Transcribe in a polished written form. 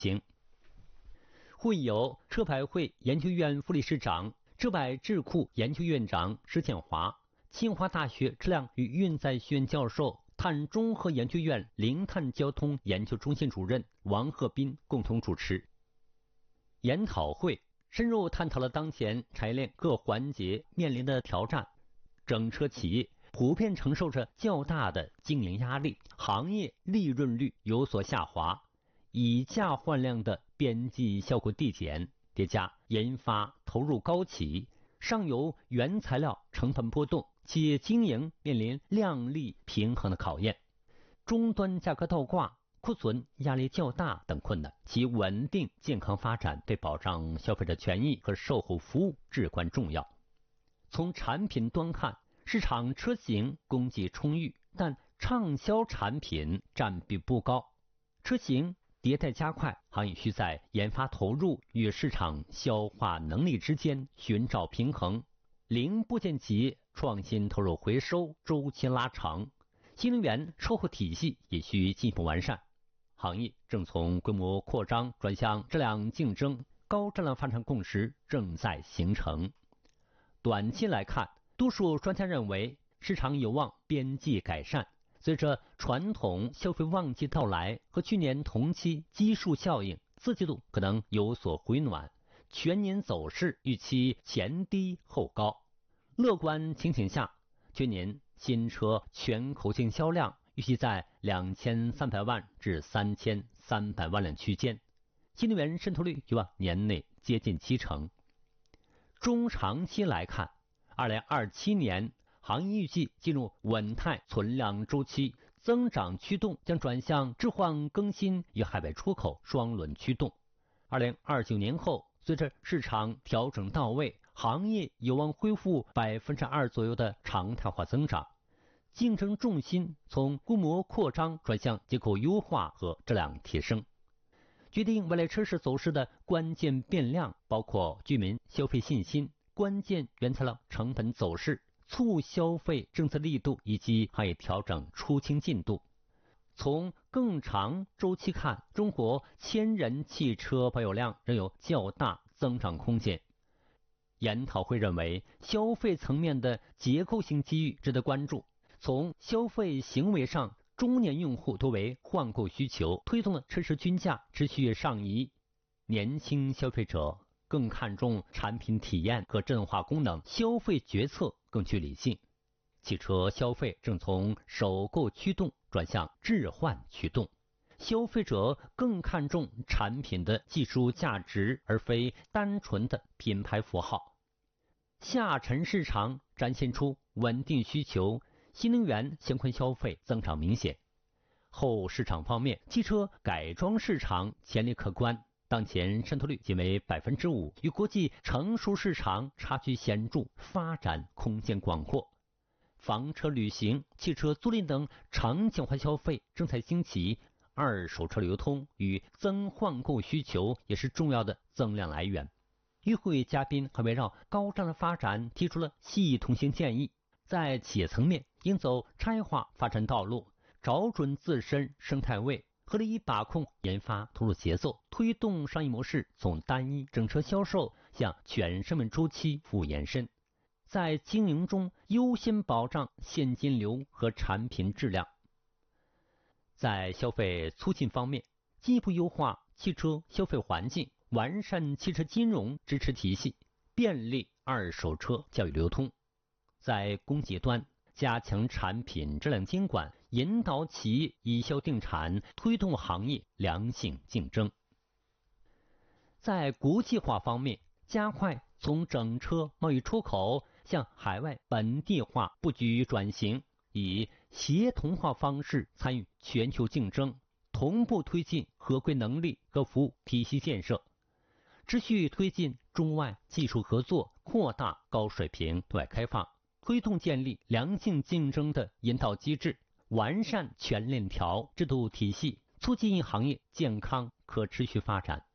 行。会有车百会研究院副理事长、车百智库研究院长施建华、清华大学车辆与运载学院教授、碳中和研究院零碳交通研究中心主任王鹤斌共同主持。研讨会深入探讨了当前产业链各环节面临的挑战，整车企业普遍承受着较大的经营压力，行业利润率有所下滑，以价换量的边际效果递减，叠加研发投入高企，上游原材料成本波动，企业经营面临量利平衡的考验，终端价格倒挂、库存压力较大等困难，其稳定健康发展对保障消费者权益和售后服务至关重要。从产品端看，市场车型供给充裕，但畅销产品占比不高，车型迭代加快，行业需在研发投入与市场消化能力之间寻找平衡。零部件企业创新投入回收周期拉长，新能源售后体系也需进一步完善。行业正从规模扩张转向质量竞争，高质量发展共识正在形成。短期来看，多数专家认为市场有望边际改善，随着传统消费旺季到来和去年同期基数效应，四季度可能有所回暖，全年走势预期前低后高。乐观情形下，去年新车全口径销量预计在2300万至3300万辆区间，新能源渗透率有望年内接近70%。中长期来看，2027年行业预计进入稳态存量周期，增长驱动将转向置换更新与海外出口双轮驱动。2029年后，随着市场调整到位，行业有望恢复2%左右的常态化增长，竞争重心从规模扩张转向结构优化和质量提升。决定未来车市走势的关键变量包括居民消费信心、关键原材料成本走势、促消费政策力度以及行业调整出清进度。从更长周期看，中国千人汽车保有量仍有较大增长空间。研讨会认为，消费层面的结构性机遇值得关注。从消费行为上，中年用户多为换购需求，推动了车市均价持续上移。年轻消费者更看重产品体验和智能化功能，消费决策更具理性。汽车消费正从首购驱动转向置换驱动，消费者更看重产品的技术价值，而非单纯的品牌符号。下沉市场展现出稳定需求，新能源相关消费增长明显。后市场方面，汽车改装市场潜力可观，当前渗透率仅为 5%， 与国际成熟市场差距显著，发展空间广阔。房车旅行、汽车租赁等场景化消费正在兴起，二手车流通与增换购需求也是重要的增量来源。与会嘉宾还围绕高质量发展提出了系统性建议，在企业层面应走差异化发展道路，找准自身生态位，合理把控研发投入节奏，推动商业模式从单一整车销售向全生命周期服务延伸。在经营中优先保障现金流和产品质量。在消费促进方面，进一步优化汽车消费环境，完善汽车金融支持体系，便利二手车交易流通。在供给端，加强产品质量监管，引导企业以销定产，推动行业良性竞争。在国际化方面，加快从整车贸易出口向海外本地化布局转型，以协同化方式参与全球竞争，同步推进合规能力和服务体系建设，持续推进中外技术合作，扩大高水平对外开放，推动建立良性竞争的引导机制，完善全链条制度体系，促进行业健康可持续发展。